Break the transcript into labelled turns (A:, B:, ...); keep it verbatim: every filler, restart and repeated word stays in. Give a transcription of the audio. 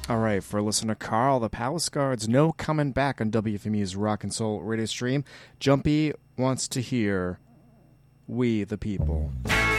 A: All right, for listener Carl, the Palace Guards, no coming back on W F M U's Rock and Soul radio stream. Jumpy wants to hear We the People.